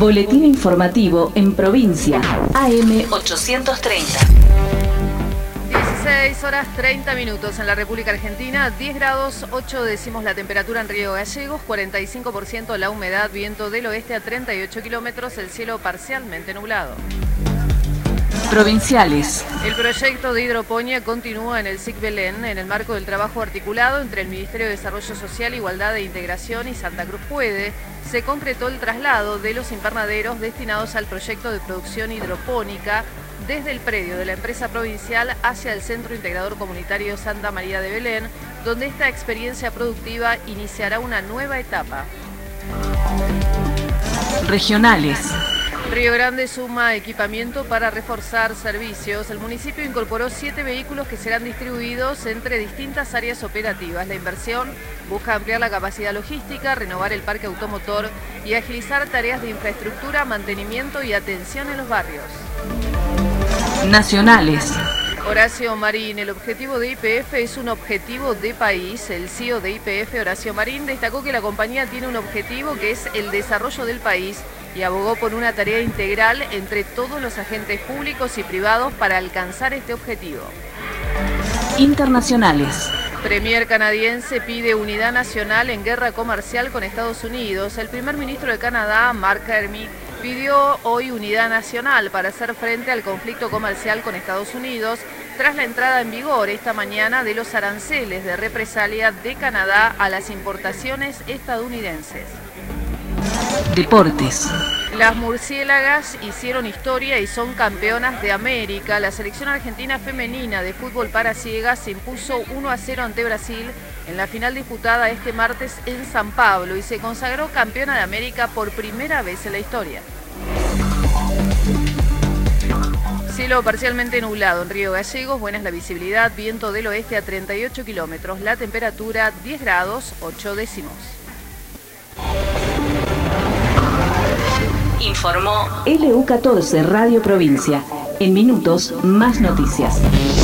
Boletín informativo en provincia. AM 830. 16 horas 30 minutos en la República Argentina, 10 grados 8 décimos la temperatura en Río Gallegos, 45% la humedad, viento del oeste a 38 kilómetros, el cielo parcialmente nublado. Provinciales. El proyecto de hidroponía continúa en el SIC Belén en el marco del trabajo articulado entre el Ministerio de Desarrollo Social, Igualdad e Integración y Santa Cruz Puede. Se concretó el traslado de los invernaderos destinados al proyecto de producción hidropónica desde el predio de la empresa provincial hacia el Centro Integrador Comunitario Santa María de Belén, donde esta experiencia productiva iniciará una nueva etapa. Regionales. Río Grande suma equipamiento para reforzar servicios. El municipio incorporó 7 vehículos que serán distribuidos entre distintas áreas operativas. La inversión busca ampliar la capacidad logística, renovar el parque automotor y agilizar tareas de infraestructura, mantenimiento y atención en los barrios. Nacionales. Horacio Marín, el objetivo de YPF es un objetivo de país. El CEO de YPF, Horacio Marín, destacó que la compañía tiene un objetivo que es el desarrollo del país y abogó por una tarea integral entre todos los agentes públicos y privados para alcanzar este objetivo. Internacionales. Premier canadiense pide unidad nacional en guerra comercial con Estados Unidos. El primer ministro de Canadá, Mark Carney, pidió hoy unidad nacional para hacer frente al conflicto comercial con Estados Unidos tras la entrada en vigor esta mañana de los aranceles de represalia de Canadá a las importaciones estadounidenses. Deportes. Las murciélagas hicieron historia y son campeonas de América. La selección argentina femenina de fútbol para ciegas se impuso 1-0 ante Brasil en la final disputada este martes en San Pablo y se consagró campeona de América por primera vez en la historia. Cielo parcialmente nublado en Río Gallegos, buena es la visibilidad, viento del oeste a 38 kilómetros, la temperatura 10 grados 8 décimos. Informó LU14 Radio Provincia. En minutos, más noticias.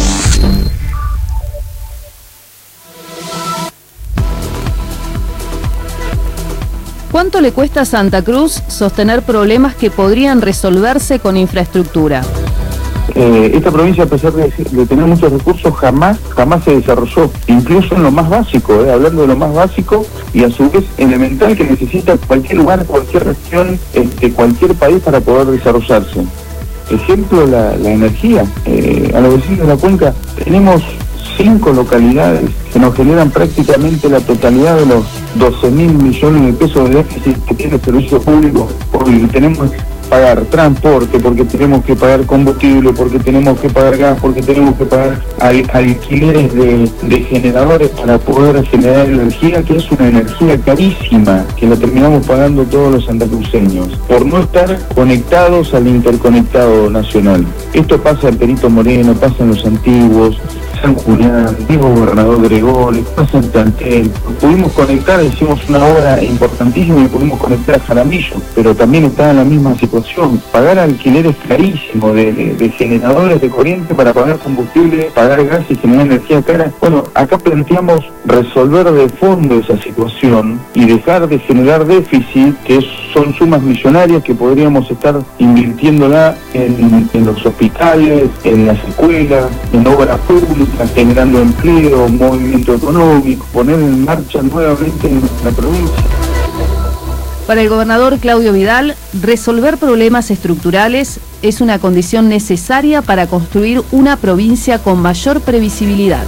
¿Cuánto le cuesta a Santa Cruz sostener problemas que podrían resolverse con infraestructura? Esta provincia, a pesar de tener muchos recursos, jamás se desarrolló, incluso en lo más básico, hablando de lo más básico y a su vez elemental que necesita cualquier lugar, cualquier región, cualquier país para poder desarrollarse. Ejemplo, la energía. A los vecinos de la cuenca tenemos 5 localidades que nos generan prácticamente la totalidad de los 12.000 millones de pesos de déficit que tiene el servicio público, porque tenemos que pagar transporte, porque tenemos que pagar combustible, porque tenemos que pagar gas, porque tenemos que pagar alquileres de generadores para poder generar energía, que es una energía carísima, que la terminamos pagando todos los santacruceños, por no estar conectados al interconectado nacional. Esto pasa en Perito Moreno, pasa en Los Antiguos, San Julián, Diego Gobernador Gregores, pasa en Tantel. Pudimos conectar, hicimos una obra importantísima y pudimos conectar a Jaramillo, pero también está en la misma situación. Pagar alquileres carísimos de generadores de corriente para pagar combustible, pagar gas y generar energía cara. Bueno, acá planteamos resolver de fondo esa situación y dejar de generar déficit, que son sumas millonarias que podríamos estar invirtiéndola en los hospitales, en las escuelas, en obras públicas, generando empleo, movimiento económico, poner en marcha nuevamente la provincia. Para el gobernador Claudio Vidal, resolver problemas estructurales es una condición necesaria para construir una provincia con mayor previsibilidad.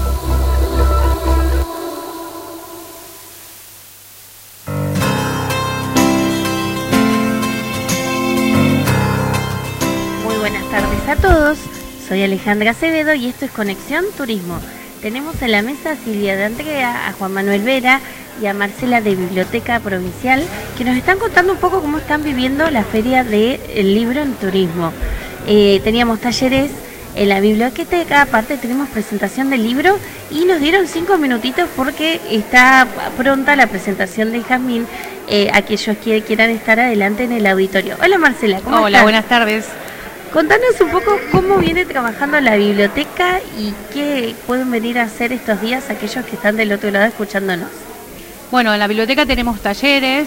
Muy buenas tardes a todos. Soy Alejandra Acevedo y esto es Conexión Turismo. Tenemos en la mesa a Silvia de Andrea, a Juan Manuel Vera y a Marcela de Biblioteca Provincial, que nos están contando un poco cómo están viviendo la Feria del Libro en Turismo. Teníamos talleres en la biblioteca, aparte tenemos presentación del libro y nos dieron 5 minutitos porque está pronta la presentación de Jazmín, aquellos que quieran estar adelante en el auditorio. Hola Marcela, ¿cómo estás? Hola, buenas tardes. Contanos un poco cómo viene trabajando la biblioteca y qué pueden venir a hacer estos días aquellos que están del otro lado escuchándonos. Bueno, en la biblioteca tenemos talleres,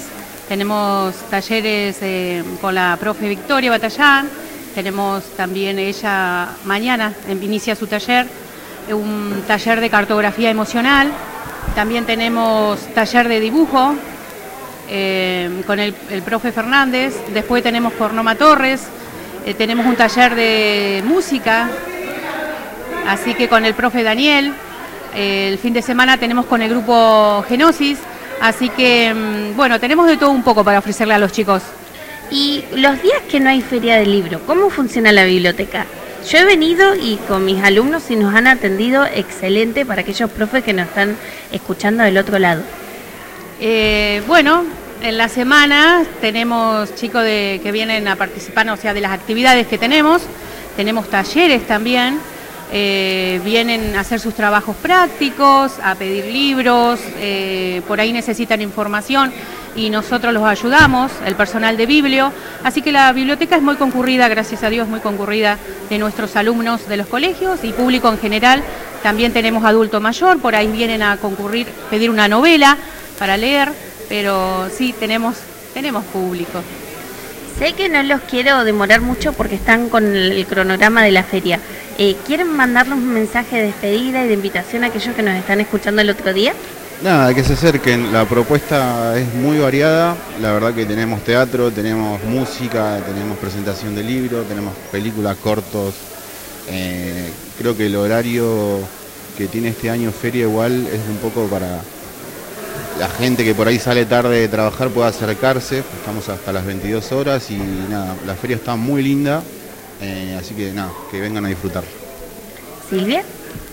Tenemos talleres con la profe Victoria Batallán. Tenemos también ella mañana inicia su taller, un taller de cartografía emocional. También tenemos taller de dibujo con el profe Fernández. Después tenemos con Norma Torres. Tenemos un taller de música, así que con el profe Daniel. El fin de semana tenemos con el grupo Genosis. Así que, bueno, tenemos de todo un poco para ofrecerle a los chicos. Y los días que no hay feria del libro, ¿cómo funciona la biblioteca? Yo he venido y con mis alumnos y nos han atendido excelente para aquellos profes que nos están escuchando del otro lado. Bueno, en la semana tenemos chicos que vienen a participar, o sea, de las actividades que tenemos talleres también. Vienen a hacer sus trabajos prácticos, a pedir libros, por ahí necesitan información y nosotros los ayudamos, el personal de Biblio. Así que la biblioteca es muy concurrida, gracias a Dios, muy concurrida de nuestros alumnos de los colegios y público en general. También tenemos adulto mayor, por ahí vienen a concurrir, pedir una novela para leer, pero sí, tenemos público. Sé que no los quiero demorar mucho porque están con el cronograma de la feria. ¿Quieren mandarnos un mensaje de despedida y de invitación a aquellos que nos están escuchando el otro día? Nada, que se acerquen. La propuesta es muy variada. La verdad que tenemos teatro, tenemos música, tenemos presentación de libros, tenemos películas, cortos. Creo que el horario que tiene este año feria igual es un poco para la gente que por ahí sale tarde de trabajar pueda acercarse. Estamos hasta las 22 horas y nada, la feria está muy linda. Así que nada, que vengan a disfrutar. Silvia.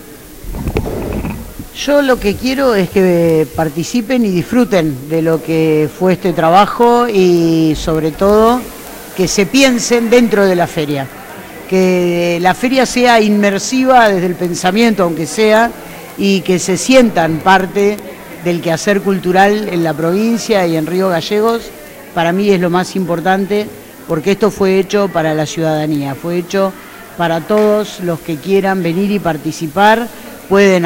Yo lo que quiero es que participen y disfruten de lo que fue este trabajo y sobre todo que se piensen dentro de la feria. Que la feria sea inmersiva desde el pensamiento, aunque sea, y que se sientan parte del quehacer cultural en la provincia y en Río Gallegos. Para mí es lo más importante, porque esto fue hecho para la ciudadanía, fue hecho para todos los que quieran venir y participar. Pueden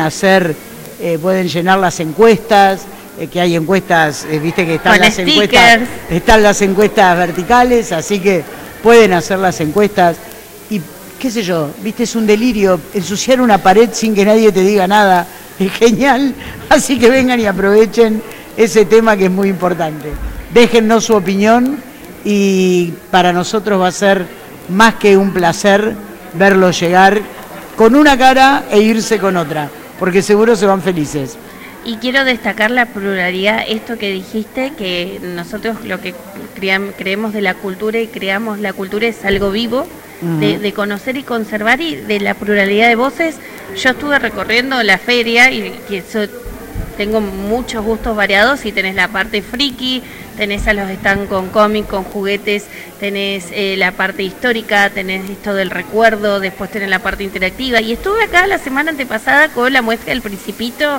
llenar las encuestas, que hay encuestas, viste que están las encuestas verticales, así que pueden hacer las encuestas y qué sé yo, viste, es un delirio ensuciar una pared sin que nadie te diga nada, es genial, así que vengan y aprovechen ese tema que es muy importante. Déjennos su opinión y para nosotros va a ser más que un placer verlos llegar con una cara e irse con otra, porque seguro se van felices. Y quiero destacar la pluralidad, esto que dijiste, que nosotros lo que creemos de la cultura y creamos la cultura es algo vivo, de conocer y conservar y de la pluralidad de voces. Yo estuve recorriendo la feria y tengo muchos gustos variados y tenés la parte friki, tenés a los que están con cómic, con juguetes, tenés la parte histórica, tenés esto del recuerdo, después tenés la parte interactiva. Y estuve acá la semana antepasada con la muestra del Principito,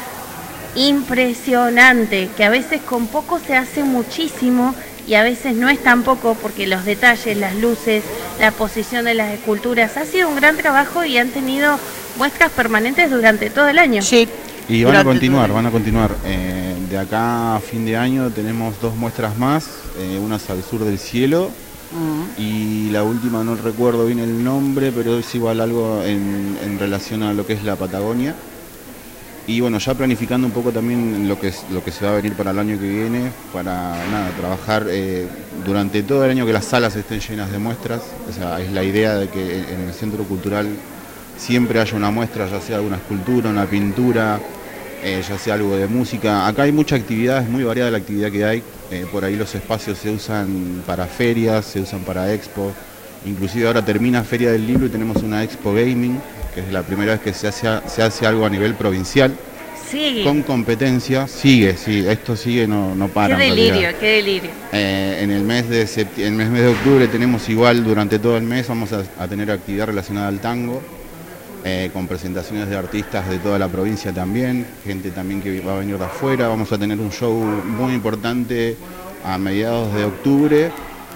impresionante, que a veces con poco se hace muchísimo y a veces no es tan poco porque los detalles, las luces, la posición de las esculturas, ha sido un gran trabajo y han tenido muestras permanentes durante todo el año. Sí. Y van a continuar. De acá a fin de año tenemos 2 muestras más, una es al sur del cielo y la última no recuerdo bien el nombre, pero es igual algo en relación a lo que es la Patagonia. Y bueno, ya planificando un poco también lo que se va a venir para el año que viene, para trabajar durante todo el año que las salas estén llenas de muestras. O sea, es la idea de que en el centro cultural siempre haya una muestra, ya sea una escultura, una pintura, ya sea algo de música. Acá hay mucha actividad, es muy variada la actividad que hay. Por ahí los espacios se usan para ferias, se usan para expo. Inclusive ahora termina Feria del Libro y tenemos una expo gaming, que es la primera vez que se hace algo a nivel provincial. Sí. Con competencia, esto sigue, no para. Qué delirio. En el mes de octubre tenemos igual, durante todo el mes vamos a tener actividad relacionada al tango, con presentaciones de artistas de toda la provincia también, gente también que va a venir de afuera. Vamos a tener un show muy importante a mediados de octubre,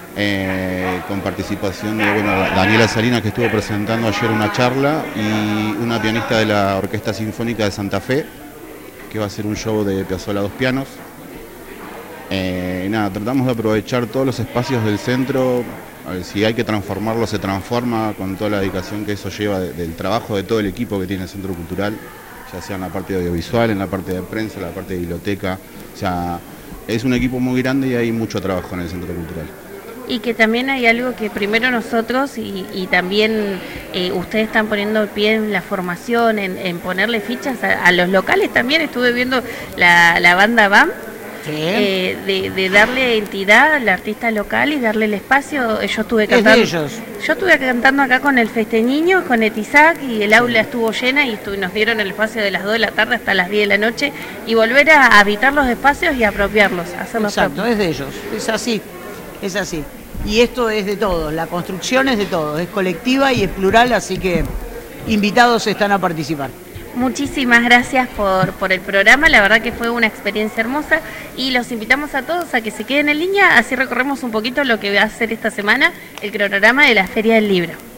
con participación de Daniela Salinas, que estuvo presentando ayer una charla, y una pianista de la Orquesta Sinfónica de Santa Fe, que va a hacer un show de Piazzolla a 2 pianos. Nada, tratamos de aprovechar todos los espacios del centro. A ver, si hay que transformarlo, se transforma con toda la dedicación que eso lleva del trabajo de todo el equipo que tiene el Centro Cultural, ya sea en la parte audiovisual, en la parte de prensa, en la parte de biblioteca. O sea, es un equipo muy grande y hay mucho trabajo en el Centro Cultural. Y que también hay algo que primero nosotros y también ustedes están poniendo el pie en la formación, en ponerle fichas a los locales. También estuve viendo la banda BAM. Sí. De darle entidad al artista local y darle el espacio. Yo estuve cantando acá con el Festeñiño, con Etizac, y el aula estuvo llena y nos dieron el espacio de las 2 de la tarde hasta las 10 de la noche, y volver a habitar los espacios y apropiarlos, hacerlos Exacto, propios. es de ellos, es así. Y esto es de todos, la construcción es de todos, es colectiva y es plural, así que invitados están a participar. Muchísimas gracias por el programa, la verdad que fue una experiencia hermosa y los invitamos a todos a que se queden en línea, así recorremos un poquito lo que va a ser esta semana el cronograma de la Feria del Libro.